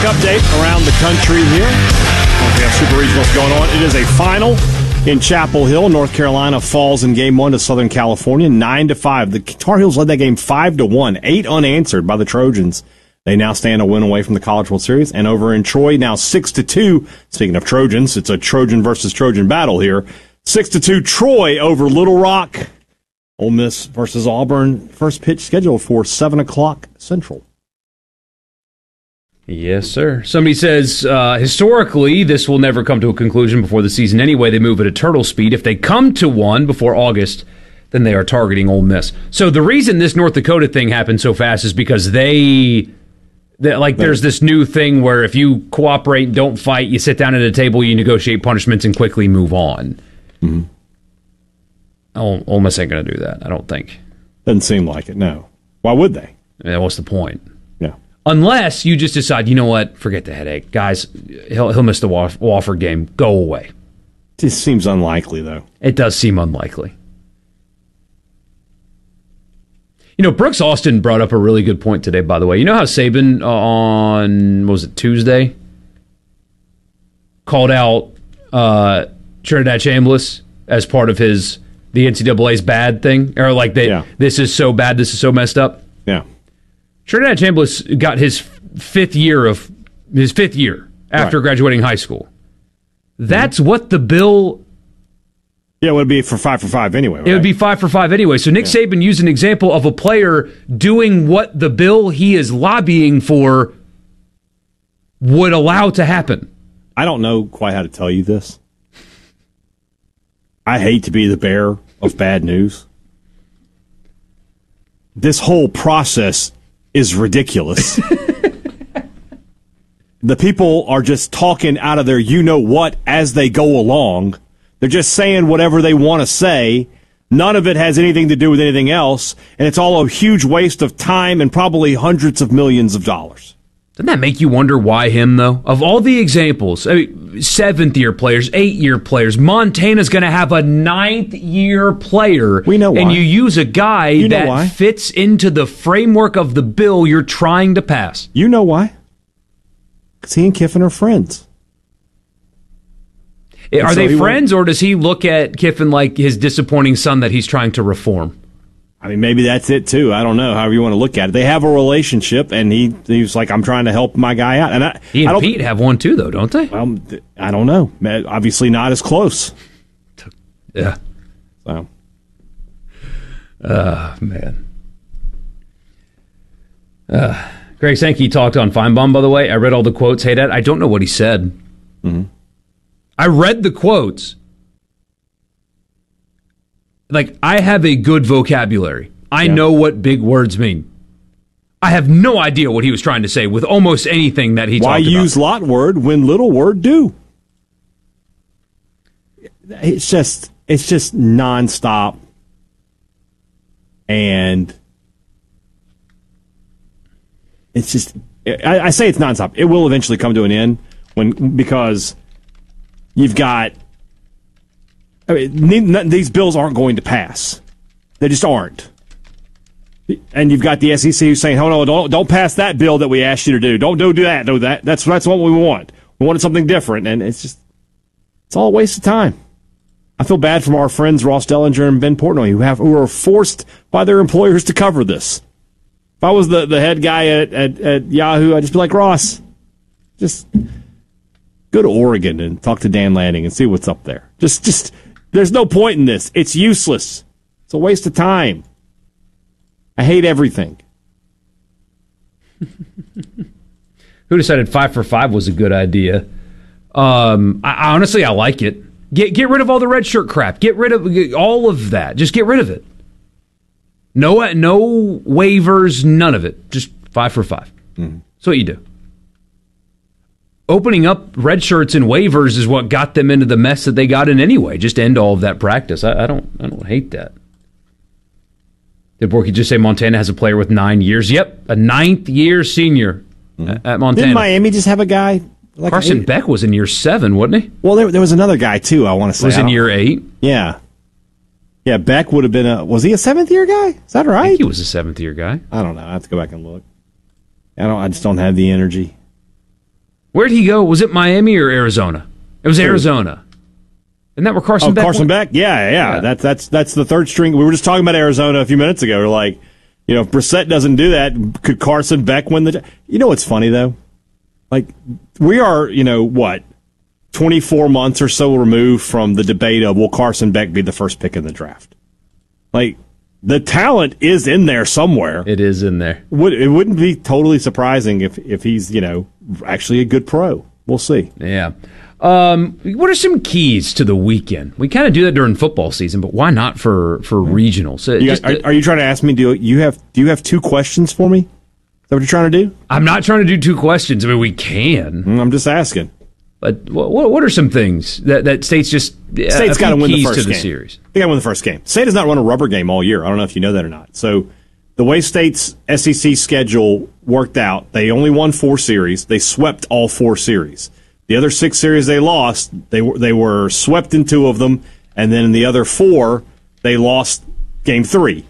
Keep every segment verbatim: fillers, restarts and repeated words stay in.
update around the country here. We have Super Regionals going on. It is a final in Chapel Hill. North Carolina falls in game one to Southern California, nine to five. The Tar Heels led that game five to one, eight unanswered by the Trojans. They now stand a win away from the College World Series. And over in Troy, now six to two. Speaking of Trojans, it's a Trojan versus Trojan battle here. six to two Troy over Little Rock. Ole Miss versus Auburn. First pitch scheduled for seven o'clock Central. Yes, sir. Somebody says, uh, historically, this will never come to a conclusion before the season anyway. They move at a turtle speed. If they come to one before August, then they are targeting Ole Miss. So the reason this North Dakota thing happened so fast is because they, they like, there's this new thing where if you cooperate, don't fight, you sit down at a table, you negotiate punishments, and quickly move on. Mm-hmm. Ole, Ole Miss ain't going to do that, I don't think. Doesn't seem like it, no. Why would they? Yeah, what's the point? Yeah. Unless you just decide, you know what, forget the headache. Guys, he'll he'll miss the Wofford game. Go away. It just seems unlikely, though. It does seem unlikely. You know, Brooks Austin brought up a really good point today, by the way. You know how Saban on, what was it, Tuesday? Called out uh, Trinidad Chambliss as part of his, the N C double A's bad thing? Or like, they, yeah. this is so bad, this is so messed up? Yeah. Trinidad Chambliss got his fifth year of his fifth year after right. graduating high school. That's mm-hmm. what the bill. Yeah, it would be for five for five anyway. Right? It would be five for five anyway. So Nick yeah. Saban used an example of a player doing what the bill he is lobbying for would allow to happen. I don't know quite how to tell you this. I hate to be the bearer of bad news. This whole process is ridiculous. The people are just talking out of their you-know-what as they go along. They're just saying whatever they want to say. None of it has anything to do with anything else, and it's all a huge waste of time and probably hundreds of millions of dollars. Doesn't that make you wonder why him, though? Of all the examples, I mean, seventh-year players, eight-year players, Montana's going to have a ninth-year player. We know why. And you use a guy you know that why. fits into the framework of the bill you're trying to pass. You know why? Because he and Kiffin are friends. Are and so they friends, went, or does he look at Kiffin like his disappointing son that he's trying to reform? I mean, maybe that's it, too. I don't know, however you want to look at it. They have a relationship, and he he's like, I'm trying to help my guy out. And I, he and I don't, Pete have one, too, though, don't they? Well, I don't know. Obviously not as close. Yeah. So. Uh, man. Uh, Greg Sankey talked on Feinbaum, by the way. I read all the quotes. Hey, Dad, I don't know what he said. Mm-hmm. I read the quotes. Like, I have a good vocabulary. I yeah. know what big words mean. I have no idea what he was trying to say with almost anything that he Why talked about. Why use lot word when little word do? It's just, it's just nonstop. And it's just, I, I say it's nonstop. It will eventually come to an end when, because you've got, I mean, these bills aren't going to pass. They just aren't. And you've got the S E C who's saying, "Oh no, don't don't pass that bill that we asked you to do. Don't do that. Do that. That's that's what we want. We wanted something different." And it's just, it's all a waste of time. I feel bad for our friends Ross Dellinger and Ben Portnoy who have who are forced by their employers to cover this. If I was the, the head guy at, at, at Yahoo, I'd just be like, Ross, just go to Oregon and talk to Dan Lanning and see what's up there. Just just. There's no point in this. It's useless. It's a waste of time. I hate everything. Who decided five for five was a good idea? Um, I, honestly, I like it. Get get rid of all the red shirt crap. Get rid of get, all of that. Just get rid of it. No, no waivers. None of it. Just five for five. Mm-hmm. That's what you do. Opening up red shirts and waivers is what got them into the mess that they got in anyway. Just end all of that practice. I, I don't. I don't hate that. Did Borky just say Montana has a player with nine years? Yep, a ninth year senior mm-hmm. at, at Montana. Didn't Miami just have a guy? Like Carson eight? Beck was in year seven, wasn't he? Well, there, there was another guy too. I want to say was in year eight. Yeah, yeah. Beck would have been a. Was he a seventh year guy? Is that right? I think he was a seventh year guy. I don't know. I have to go back and look. I don't. I just don't have the energy. Where'd he go? Was it Miami or Arizona? It was Arizona. Isn't that where Carson oh, Beck Carson went? Beck? Yeah, yeah, yeah. That's, that's, that's the third string. We were just talking about Arizona a few minutes ago. We're like, you know, if Brissett doesn't do that, could Carson Beck win the... You know what's funny, though? Like, we are, you know, what, twenty-four months or so removed from the debate of, will Carson Beck be the first pick in the draft? Like, the talent is in there somewhere. It is in there. Would, it wouldn't be totally surprising if, if he's, you know, actually a good pro. We'll see. Yeah. Um, what are some keys to the weekend? We kind of do that during football season, but why not for, for regionals? You Just, guys, are, are you trying to ask me, do you have do you have two questions for me? Is that what you're trying to do? I'm not trying to do two questions. I mean, we can. I'm just asking. But what, what are some things that, that State's just uh, State's got to win the keys first to the game. series? They got to win the first game. State has not run a rubber game all year. I don't know if you know that or not. So the way State's S E C schedule worked out, they only won four series. They swept all four series. The other six series they lost, they were they were swept in two of them, and then in the other four, they lost game three.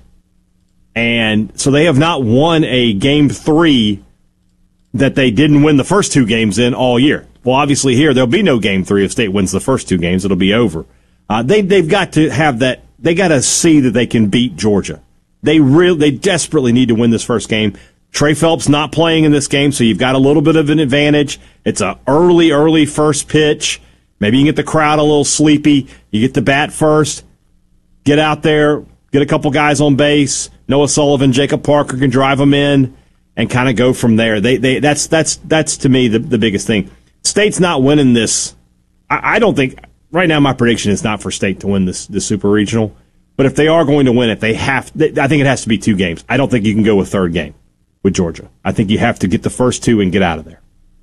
And so they have not won a game three that they didn't win the first two games in all year. Well, obviously here, there'll be no game three if State wins the first two games. It'll be over. Uh, they, they've got to have that. They got to see that they can beat Georgia. They really, they desperately need to win this first game. Trey Phelps not playing in this game, so you've got a little bit of an advantage. It's an early, early first pitch. Maybe you can get the crowd a little sleepy. You get the bat first. Get out there. Get a couple guys on base. Noah Sullivan, Jacob Parker can drive them in and kind of go from there. They, they, that's, that's, that's to me the, the biggest thing. State's not winning this. I, I don't think right now. My prediction is not for State to win this, this super regional. But if they are going to win it, they have. They, I think it has to be two games. I don't think you can go a third game with Georgia. I think you have to get the first two and get out of there.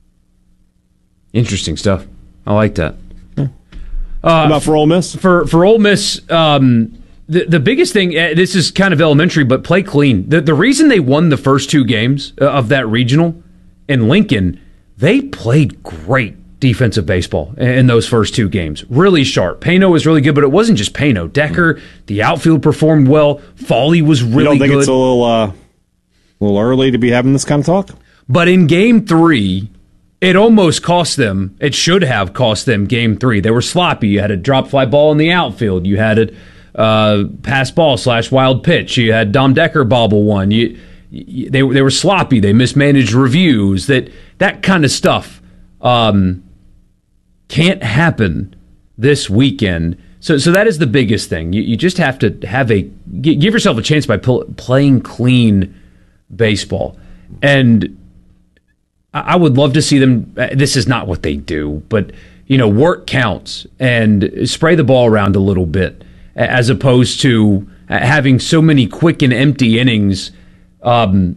Interesting stuff. I like that. Yeah. Uh, about for Ole Miss? For for Ole Miss, um, the the biggest thing. Uh, this is kind of elementary, but play clean. The the reason they won the first two games of that regional in Lincoln, they played great defensive baseball in those first two games. Really sharp. Pano was really good, but it wasn't just Pano. Decker, mm. the outfield performed well. Foley was really good. You don't think good. It's a little, uh, a little early to be having this kind of talk? But in game three, it almost cost them. It should have cost them game three. They were sloppy. You had a drop fly ball in the outfield. You had a uh, pass ball slash wild pitch. You had Dom Decker bobble one. You, you, they, they were sloppy. They mismanaged reviews. That, that kind of stuff. Um, can't happen this weekend. So so that is the biggest thing. You, you just have to have a give yourself a chance by pl- playing clean baseball. And I, I would love to see them. This is not what they do, but you know, work counts and spray the ball around a little bit, as opposed to having so many quick and empty innings. Um,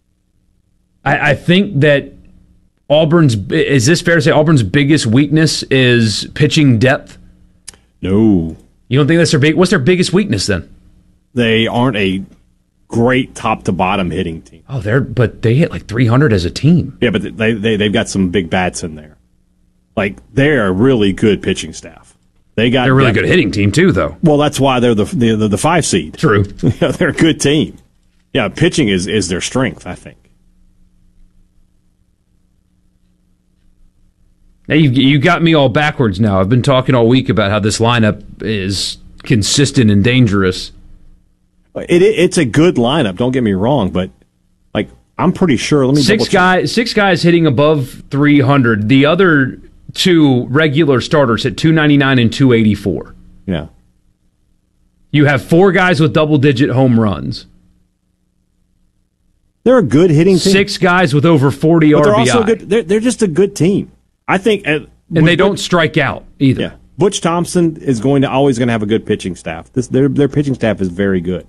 I, I think that Auburn's, is this fair to say Auburn's biggest weakness is pitching depth? No. You don't think that's their big, what's their biggest weakness then? They aren't a great top to bottom hitting team. Oh, they're, but they hit like three hundred as a team. Yeah, but they, they, they've got some big bats in there. Like, they're a really good pitching staff. They got, they're a really good hitting team too, though. Well, that's why they're the, the, the, the five seed. True. Yeah, they're a good team. Yeah, pitching is, is their strength, I think. Now you you got me all backwards now. I've been talking all week about how this lineup is consistent and dangerous. It, it it's a good lineup. Don't get me wrong, but like I'm pretty sure. Let me six guys six guys hitting above three hundred. The other two regular starters hit two ninety-nine and two eighty-four. Yeah. You have four guys with double digit home runs. They're a good hitting team. Six guys with over forty but R B I. They're also good. They're, they're just a good team. I think, uh, and they don't strike out either. Yeah, Butch Thompson is going to always going to have a good pitching staff. This their their pitching staff is very good.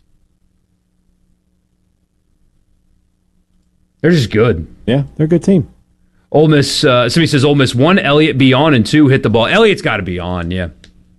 They're just good. Yeah, they're a good team. Ole Miss. Uh, somebody says Ole Miss one. Elliott be on and two hit the ball. Elliott's got to be on. Yeah.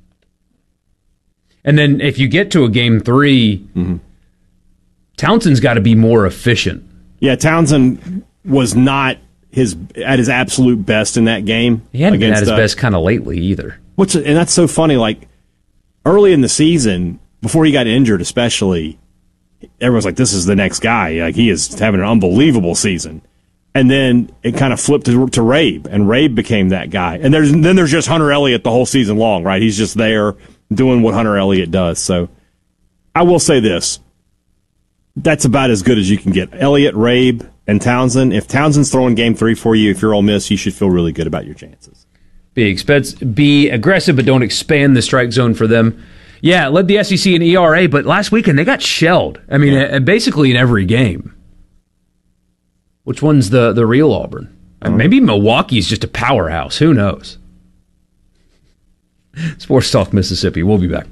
And then if you get to a game three, mm-hmm. Townsend's got to be more efficient. Yeah, Townsend was not his at his absolute best in that game. He hadn't been at his uh, best kind of lately either. Which and that's so funny. Like early in the season, before he got injured, especially, everyone's like, "This is the next guy." Like he is having an unbelievable season. And then it kind of flipped to, to Rabe, and Rabe became that guy. And there's then there's just Hunter Elliott the whole season long, right? He's just there doing what Hunter Elliott does. So I will say this. That's about as good as you can get. Elliott, Rabe, and Townsend. If Townsend's throwing game three for you, if you're Ole Miss, you should feel really good about your chances. Be, expense, be aggressive, but don't expand the strike zone for them. Yeah, led the S E C in E R A, but last weekend they got shelled. I mean, yeah. basically in every game. Which one's the, the real Auburn? Uh-huh. Maybe Milwaukee's just a powerhouse. Who knows? Sports Talk Mississippi. We'll be back.